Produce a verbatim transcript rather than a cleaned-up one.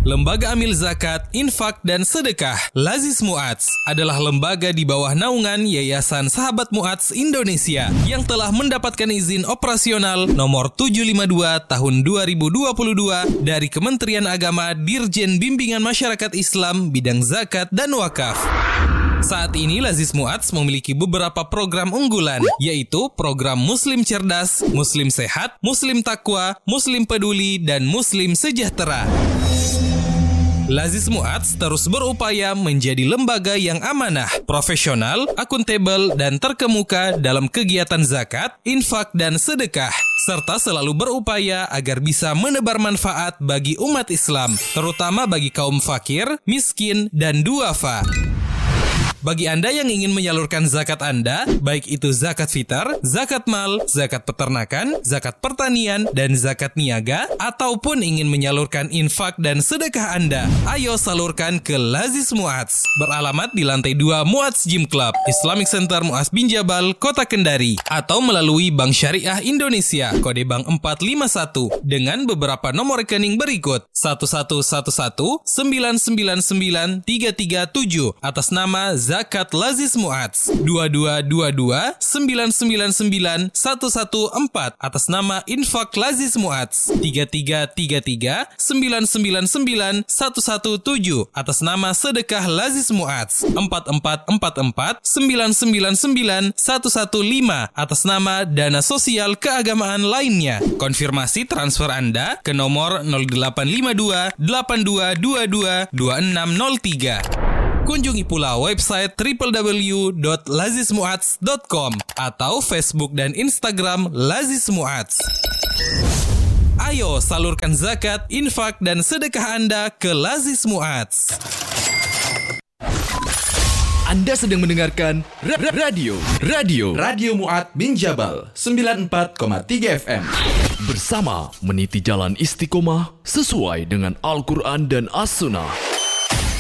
Lembaga Amil Zakat, Infak, dan Sedekah Lazis Mu'adz adalah lembaga di bawah naungan Yayasan Sahabat Mu'adz Indonesia yang telah mendapatkan izin operasional nomor tujuh lima dua tahun dua ribu dua puluh dua dari Kementerian Agama Dirjen Bimbingan Masyarakat Islam bidang zakat dan wakaf. Saat ini Lazis Mu'adz memiliki beberapa program unggulan, yaitu program Muslim Cerdas, Muslim Sehat, Muslim Takwa, Muslim Peduli, dan Muslim Sejahtera. Lazis Mu'adz terus berupaya menjadi lembaga yang amanah, profesional, akuntabel, dan terkemuka dalam kegiatan zakat, infak, dan sedekah, serta selalu berupaya agar bisa menebar manfaat bagi umat Islam, terutama bagi kaum fakir, miskin, dan duafa. Bagi Anda yang ingin menyalurkan zakat Anda, baik itu zakat fitar, zakat mal, zakat peternakan, zakat pertanian, dan zakat niaga, ataupun ingin menyalurkan infak dan sedekah Anda, ayo salurkan ke Lazis Mu'adz. Beralamat di lantai dua Mu'adz Gym Club, Islamic Center Mu'adz bin Jabal, Kota Kendari, atau melalui Bank Syariah Indonesia, kode bank empat lima satu, dengan beberapa nomor rekening berikut: satu satu satu satu sembilan sembilan sembilan tiga tiga tujuh atas nama Zakat Lazis Mu'adz, dua dua dua dua sembilan sembilan sembilan satu satu empat atas nama Infak Lazis Mu'adz, tiga tiga tiga tiga sembilan sembilan sembilan satu satu tujuh atas nama Sedekah Lazis Mu'adz, empat empat empat empat sembilan sembilan sembilan satu satu lima atas nama Dana Sosial Keagamaan lainnya. Konfirmasi transfer Anda ke nomor nol delapan lima dua delapan dua dua dua dua enam nol tiga. Kunjungi pula website w w w dot lazis mu'adz dot com atau Facebook dan Instagram Lazis Mu'adz. Ayo salurkan zakat, infak, dan sedekah Anda ke Lazis Mu'adz. Anda sedang mendengarkan ra- ra- radio Radio Radio Mu'adz bin Jabal sembilan puluh empat koma tiga F M. Bersama meniti jalan istiqomah sesuai dengan Al-Quran dan As-Sunnah.